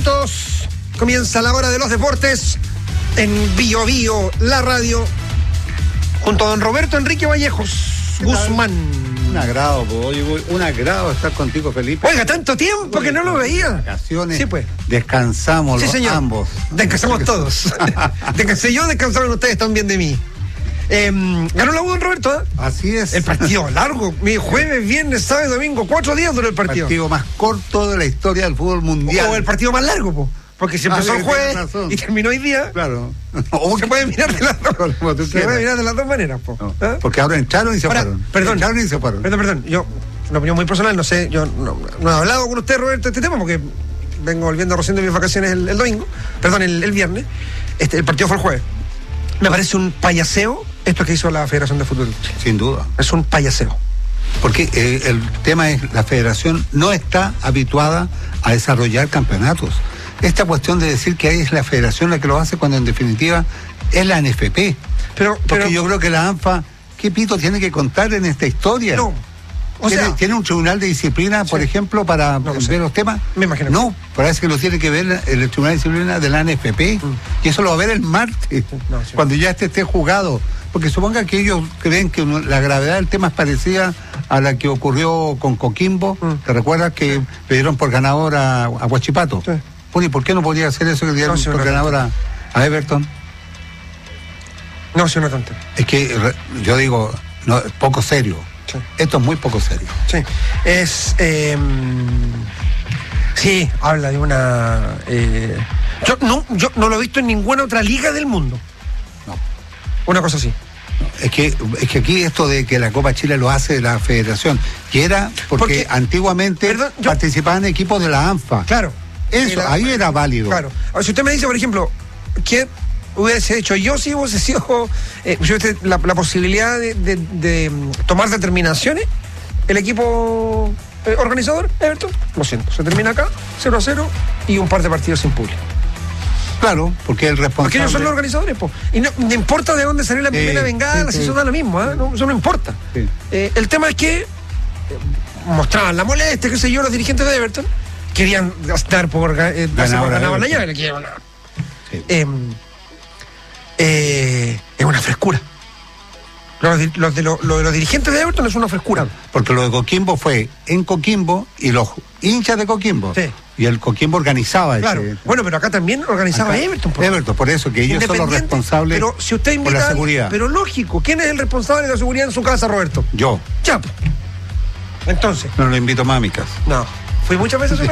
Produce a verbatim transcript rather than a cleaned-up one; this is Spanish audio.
minutos. Comienza la hora de los deportes en Bio Bio, la radio, junto a don Roberto Enrique Vallejos Guzmán. Un agrado, oye, un agrado estar contigo, Felipe. Oiga, tanto tiempo que no lo veía. Vacaciones. Sí, pues. Descansamos Sí, los señor. ambos. Descansamos todos. Descansé yo, descansaron ustedes también de mí. Eh, ganó la U, don Roberto, ¿eh? Así es. El partido largo, mi jueves, viernes, sábado y domingo, cuatro días duró el partido. El partido más corto de la historia del fútbol mundial. O el partido más largo, po, porque se empezó Ah, el jueves y terminó hoy día. Claro. O se puede mirar de las dos, Como tú se quieras. puede mirar de las dos maneras, po. No, ¿Eh? porque ahora entraron y se Ahora, fueron. perdón, Entraron y se fueron. Perdón, perdón, yo, una opinión muy personal, no sé, yo no, no he hablado con usted, Roberto, de este tema, porque vengo volviendo recién de mis vacaciones el, el domingo, perdón, el, el viernes. Este, el partido fue el jueves. Me parece un payaseo esto que hizo la Federación de Fútbol de Chile. Sin duda. Es un payaseo. Porque eh, el tema es, la federación no está habituada a desarrollar campeonatos. Esta cuestión de decir que es la federación la que lo hace, cuando en definitiva es la N F P. Pero, Porque pero yo creo que la ANFA, ¿qué pito tiene que contar en esta historia? no. O ¿Tiene, sea, ¿Tiene un tribunal de disciplina, por Sí. ejemplo, para No lo ver sé. los temas? Me imagino. No, parece que lo tiene que ver el tribunal de disciplina de la N F P. Mm. Y eso lo va a ver el martes, No, sí. cuando ya este esté jugado. Porque suponga que ellos creen que uno- la gravedad del tema es parecida a la que ocurrió con Coquimbo. Mm. ¿Te recuerdas que le dieron por ganador a, a Huachipato? Sí. Bueno, ¿y por qué no podría hacer eso que le dieron No, sí, por una ganador a, a Everton? no, sí, una tontería. Es que re- yo digo, no, es poco serio. Sí. Esto es muy poco serio. Sí, es... eh, sí, habla de una... eh, yo, no, yo no lo he visto en ninguna otra liga del mundo. No. Una cosa así. Es que, es que aquí esto de que la Copa Chile lo hace la federación, que era porque, Porque, antiguamente perdón, yo- participaban equipos de la ANFA. Claro. Eso, Eh, la- ahí era válido. Claro. Ahora, si usted me dice, por ejemplo, que hubiese hecho yo si hubiese sido eh, si hubiese la, la posibilidad de, de- de, mm, tomar determinaciones, el equipo eh, organizador, Everton, lo siento, se termina acá, cero a cero y un par de partidos sin público. Claro, porque el responsable... Porque ellos son los organizadores, po. Y no, no importa de dónde salió la Sí, primera bengala, sí, si sí. eso da lo mismo, ¿ah? No, eso no importa. Sí. Eh, el tema es que eh, mostraban la molestia, qué sé yo, los dirigentes de Everton querían dar por, eh, darse por Ganador a ganado la Everton. llave, le querían ganar. Sí. Eh, eh, es una frescura. Los de, los, de, lo, lo de los dirigentes de Everton es una frescura. Porque lo de Coquimbo fue en Coquimbo y los hinchas de Coquimbo. Sí. Y el Coquimbo organizaba Claro. ese... Bueno, pero acá también organizaba Acá- Everton. por- Everton, por eso, que ellos son los Independiente, responsables Pero si usted por invita la a- seguridad. Pero lógico, ¿quién es el responsable de la seguridad en su casa, Roberto? Yo Ya. Entonces, no lo invito más a mi casa. no. Fui muchas veces a su